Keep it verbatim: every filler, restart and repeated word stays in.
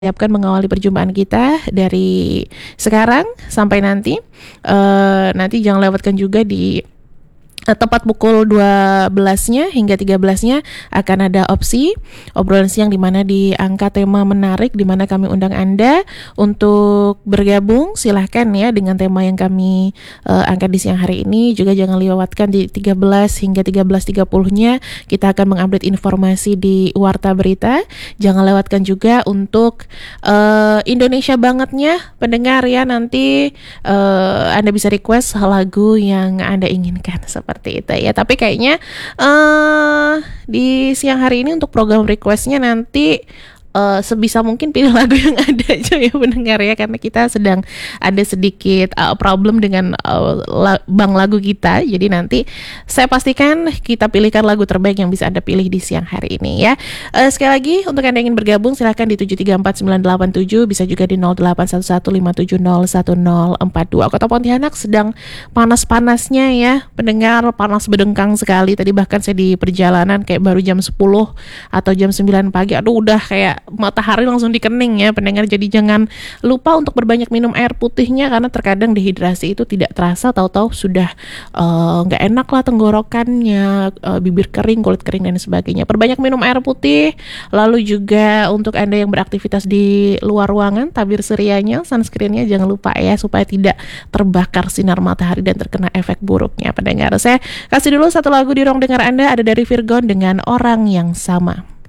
siapkan mengawali perjumpaan kita dari sekarang sampai nanti. Uh, nanti jangan lewatkan juga di uh, tepat pukul dua belasnya hingga tiga belasnya akan ada opsi obrolan siang di mana diangkat tema menarik di mana kami undang Anda untuk bergabung. Silahkan ya dengan tema yang kami uh, angkat di siang hari ini. Juga jangan lewatkan di tiga belas hingga tiga belas tiga puluh-nya kita akan mengupdate informasi di Warta Berita. Jangan lewatkan juga untuk uh, Indonesia bangetnya pendengar ya, nanti uh, Anda bisa request lagu yang Anda inginkan seperti itu ya. Tapi kayaknya uh, di siang hari ini untuk program requestnya nanti Uh, sebisa mungkin pilih lagu yang ada aja ya pendengar ya, karena kita sedang ada sedikit uh, problem dengan uh, la- bank lagu kita. Jadi nanti saya pastikan kita pilihkan lagu terbaik yang bisa Anda pilih di siang hari ini ya. Uh, sekali lagi untuk Anda yang ingin bergabung silahkan di tujuh tiga empat sembilan delapan tujuh, bisa juga di nol delapan satu satu lima tujuh nol satu nol empat dua. Kota Pontianak sedang panas-panasnya ya pendengar, panas bedengkang sekali. Tadi bahkan saya di perjalanan kayak baru jam sepuluh atau jam sembilan pagi, aduh udah kayak matahari langsung dikening ya pendengar. Jadi jangan lupa untuk berbanyak minum air putihnya, karena terkadang dehidrasi itu tidak terasa, tahu-tahu sudah nggak uh, enak lah tenggorokannya, uh, bibir kering, kulit kering dan sebagainya. Perbanyak minum air putih. Lalu juga untuk Anda yang beraktivitas di luar ruangan, tabir surianya, sunscreennya jangan lupa ya, supaya tidak terbakar sinar matahari dan terkena efek buruknya pendengar. Saya kasih dulu satu lagu di ruang dengar Anda, ada dari Virgon dengan Orang Yang Sama.